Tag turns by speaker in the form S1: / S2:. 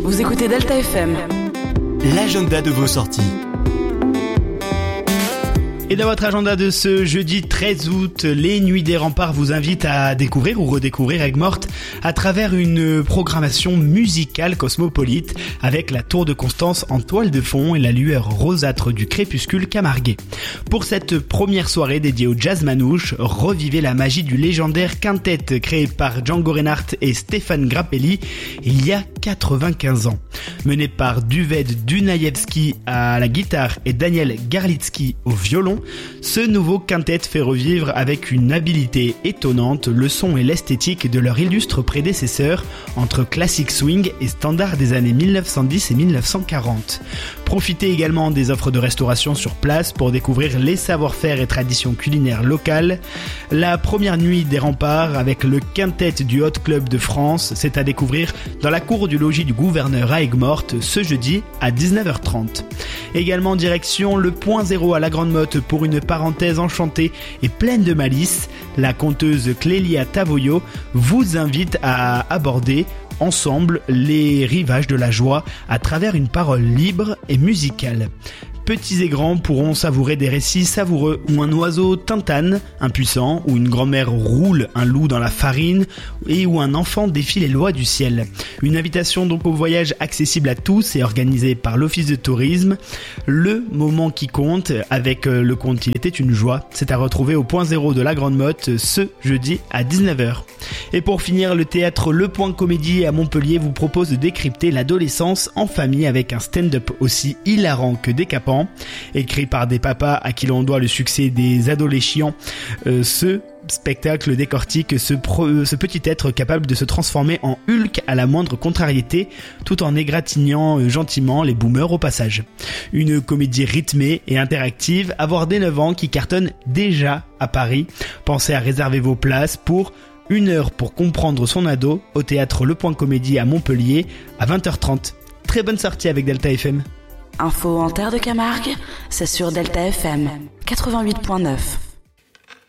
S1: Vous écoutez Delta FM.
S2: L'agenda de vos sorties.
S3: Et dans votre agenda de ce jeudi 13 août, les Nuits des Remparts vous invitent à découvrir ou redécouvrir Aigues-Mortes à travers une programmation musicale cosmopolite avec la Tour de Constance en toile de fond et la lueur rosâtre du crépuscule camarguais. Pour cette première soirée dédiée au jazz manouche, revivez la magie du légendaire quintet créé par Django Reinhardt et Stéphane Grappelli il y a 95 ans. Mené par Duved Dunajewski à la guitare et Daniel Garlitsky au violon, ce nouveau quintet fait revivre avec une habileté étonnante le son et l'esthétique de leur illustre prédécesseur entre classique swing et standard des années 1910 et 1940. Profitez également des offres de restauration sur place pour découvrir les savoir-faire et traditions culinaires locales. La première nuit des Remparts avec le quintet du Hot Club de France, c'est à découvrir dans la cour du logis du gouverneur à Aigues-Mortes ce jeudi à 19h30. Également direction le Point Zéro à la Grande Motte pour une parenthèse enchantée et pleine de malice. La conteuse Clélia Tavoyo vous invite à aborder ensemble les rivages de la joie à travers une parole libre et musicale. Petits et grands pourront savourer des récits savoureux où un oiseau tintane, impuissant, où une grand-mère roule un loup dans la farine et où un enfant défie les lois du ciel. Une invitation donc au voyage accessible à tous et organisée par l'Office de tourisme. Le moment qui compte avec le conte Il était une joie, c'est à retrouver au Point Zéro de la Grande Motte ce jeudi à 19h. Et pour finir, le théâtre Le Point Comédie à Montpellier vous propose de décrypter l'adolescence en famille avec un stand-up aussi hilarant que décapant. Écrit par des papas à qui l'on doit le succès des adolescents, ce spectacle décortique ce petit être capable de se transformer en Hulk à la moindre contrariété tout en égratignant gentiment les boomers au passage. Une comédie rythmée et interactive à voir dès 9 ans qui cartonne déjà à Paris. Pensez à réserver vos places pour 1 heure pour comprendre son ado au théâtre Le Point Comédie à Montpellier à 20h30. Très bonne sortie avec Delta FM.
S1: Info en terre de Camargue, c'est sur Delta FM 88.9.